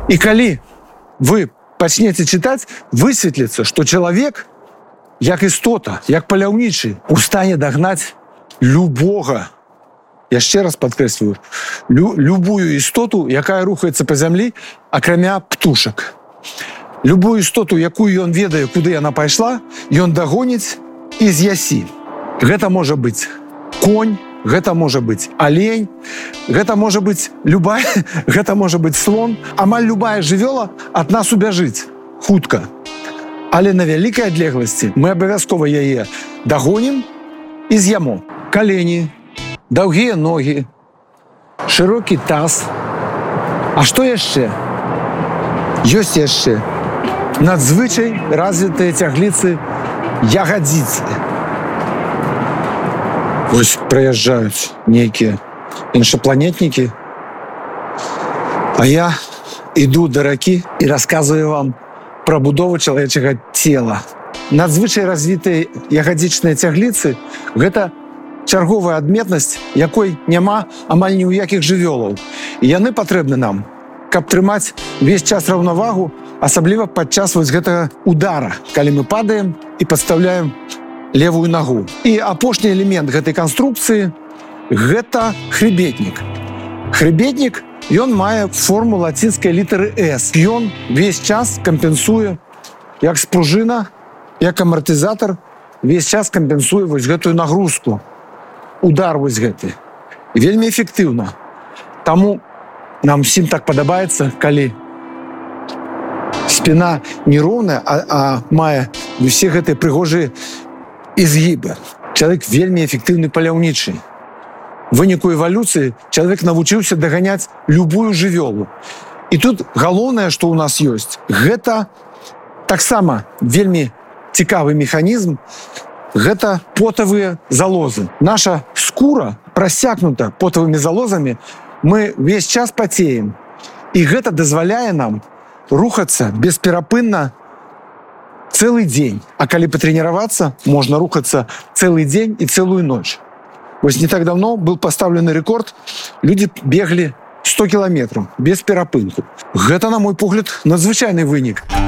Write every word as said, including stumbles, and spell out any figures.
І калі вы пачнеце чытаць, высветліцца, што чалавек, як істота, як паляўнічы, у стане дагнаць любога, яшчэ раз падкрэсліваю, лю, любую істоту, якая рухаецца па зямлі, акрамя птушак. Любую істоту, якую ён ведае, куды яна пайшла, ён дагоніць і з'ясі. Гэта можа быць конь, гэта можа быць алень, гэта можа быць любая, гэта можа быць слон. Амаль любая жывёла ад нас убяжыць хутка. Але на вялікай адлегласці мы абавязкова яе дагонім і з'ямо. Калені, даўгія ногі, шырокі таз. А што яшчэ? Ёсць яшчэ надзвычай развітыя цягліцы ягадзіцы. Вось праязджаюць нейкія іншапланетнікі, а я іду да ракі і расказваю вам пра будову чалавечага цела. Надзвычай развітыя ягадзічныя цягліцы – гэта чарговая адметнасць, якой няма амаль ні ў якіх жывёлаў. І яны патрэбны нам, каб трымаць увесь час раўнавагу, асабліва падчас вось гэтага удара, калі мы падаем і падстаўляем левую ногу. І апошні элемент гэтай канструкцыі – гэта хребетнік. Хребетнік, ён мае форму лацінскай літары «С». Ён весь час кампенсуе, як спружына, як амартызатар, весь час кампенсуе вось гэтую нагрузку. Удар вось гэты. Вельмі эфектыўна. Таму нам всім так падабаецца, калі спіна не роўная, а, а мае усе гэтыя прыгожыя изгибы. Человек вельмі эффективный паляўнічы. В выніку эволюции человек навучыўся даганяць любую жывёлу. І тут галоўнае, што ў нас ёсць, гэта таксама вельмі цікавы механізм, гэта потавыя залозы. Наша скура прасякнута потавымі залозамі, мы весь час пацеем. І гэта дазваляе нам рухацца бесперапынна целый день. А калі патрэніравацца, можна рухацца целый день и целую ночь. Вось не так давно был поставлены рекорд. Люди бегли сто километров без перапынку. Гэта, на мой погляд, надзвычайны вынік.